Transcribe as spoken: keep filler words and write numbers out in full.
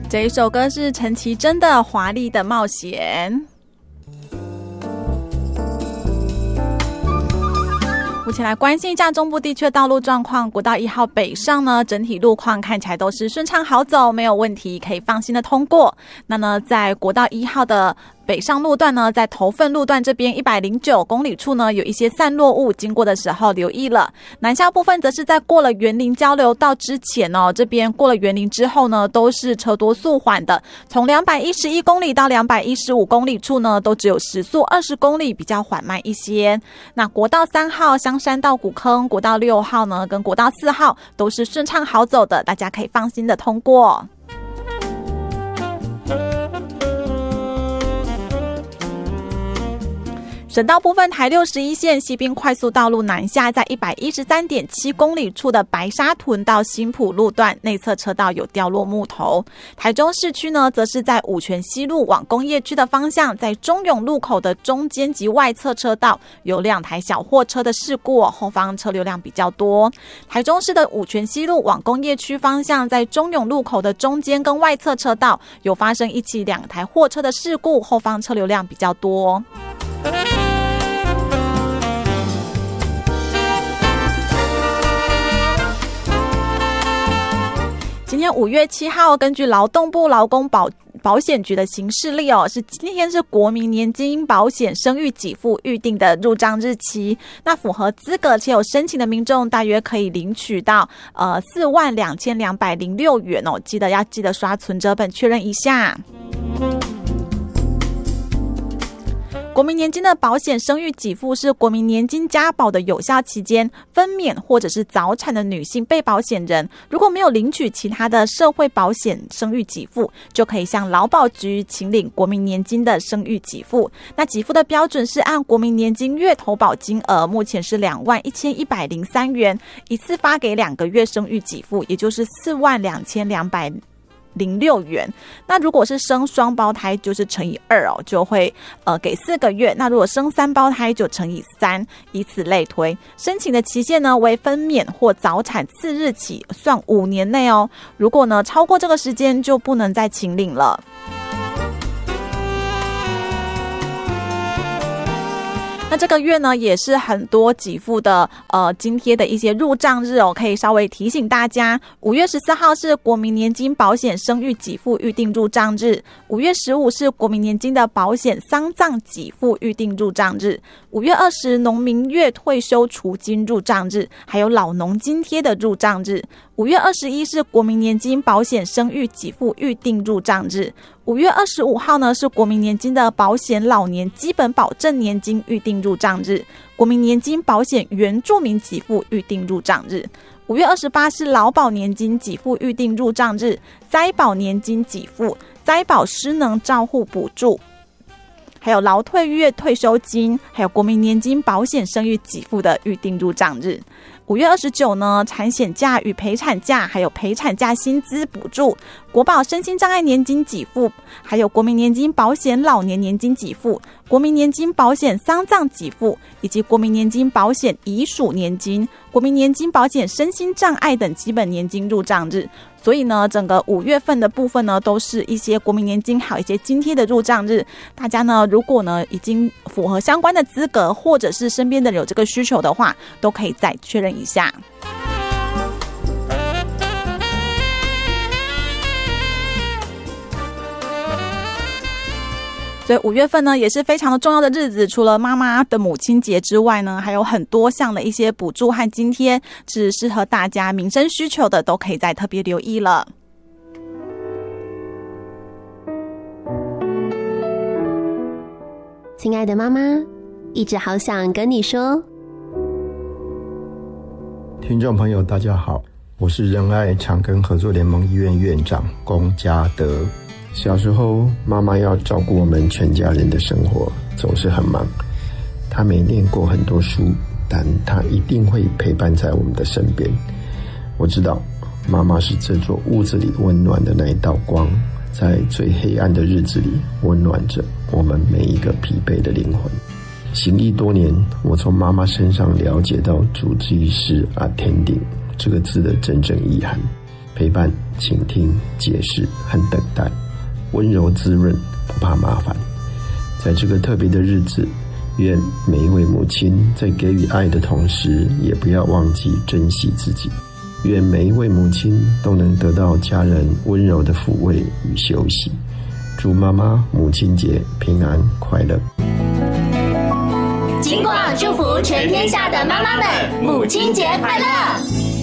这一首歌是陈绮贞的《华丽的冒险》。目前来关心一下中部地区的道路状况，国道一号北上呢，整体路况看起来都是顺畅好走，没有问题，可以放心的通过。那呢，在国道一号的北上路段呢，在头份路段这边一百零九公里处呢，有一些散落物，经过的时候留意了。南下部分则是在过了园林交流道之前哦，这边过了园林之后呢，都是车多速缓的。从两百一十一公里到两百一十五公里处呢，都只有时速二十公里，比较缓慢一些。那国道三号香山到古坑，国道六号呢跟国道四号都是顺畅好走的，大家可以放心的通过。省道部分，台六十一线西滨快速道路南下，在 一百一十三点七公里处的白沙屯到新埔路段内侧车道有掉落木头。台中市区呢，则是在五权西路往工业区的方向，在中永路口的中间及外侧车道有两台小货车的事故，后方车流量比较多。台中市的五权西路往工业区方向，在中永路口的中间跟外侧车道有发生一起两台货车的事故，后方车流量比较多。今天五月七号，根据劳动部劳工保保险局的行事历哦，是今天是国民年金保险生育给付预定的入账日期。那符合资格且有申请的民众，大约可以领取到呃四万两千两百零六元哦。记得要记得刷存折本确认一下。国民年金的保险生育给付是国民年金加保的有效期间，分娩或者是早产的女性被保险人，如果没有领取其他的社会保险生育给付，就可以向劳保局请领国民年金的生育给付。那给付的标准是按国民年金月投保金额，目前是两万一千一百零三元，一次发给两个月生育给付，也就是四万两千两百零六元。那如果是生双胞胎，就是乘以二哦，就会呃给四个月。那如果生三胞胎，就乘以三，以此类推。申请的期限呢为分娩或早产次日起，算五年内哦。如果呢超过这个时间，就不能再请领了。那这个月呢，也是很多给付的呃津贴的一些入账日哦，可以稍微提醒大家。五月十四号是国民年金保险生育给付预定入账日，五月十五是国民年金的保险丧葬给付预定入账日，五月二十农民月退休储金入账日，还有老农津贴的入账日。五月二十一是国民年金保险生育给付预定入账日。五月二十五号呢是国民年金的保险老年基本保证年金预定入账日，国民年金保险原住民给付预定入账日。五月二十八是劳保年金给付预定入账日，灾保年金给付、灾保失能照护补助，还有劳退月退休金，还有国民年金保险生育给付的预定入账日。五月二十九呢，产险假与陪产假，还有陪产假薪资补助，国保身心障碍年金给付，还有国民年金保险老年年金给付，国民年金保险丧葬给付，以及国民年金保险遗属年金、国民年金保险身心障碍等基本年金入账日。所以呢，整个五月份的部分呢，都是一些国民年金还有一些津贴的入账日。大家呢，如果呢已经符合相关的资格，或者是身边的人有这个需求的话，都可以再确认一下。所以五月份呢也是非常的重要的日子，除了妈妈的母亲节之外呢，还有很多项的一些补助和津贴是适合大家民生需求的，都可以再特别留意了。 亲爱的妈妈，一直好想跟你说。 听众朋友大家好，我是仁爱长庚合作联盟医院院长龚家德。小时候妈妈要照顾我们全家人的生活总是很忙，她没念过很多书，但她一定会陪伴在我们的身边。我知道妈妈是这座屋子里温暖的那一道光，在最黑暗的日子里温暖着我们每一个疲惫的灵魂。行医多年，我从妈妈身上了解到主治医师 attending 这个字的真正意涵， 陪伴、倾听、解释和等待，温柔滋润，不怕麻烦。在这个特别的日子，愿每一位母亲在给予爱的同时，也不要忘记珍惜自己。愿每一位母亲都能得到家人温柔的抚慰与休息。祝妈妈母亲节平安快乐。 金广祝福全天下的妈妈们，母亲节快乐！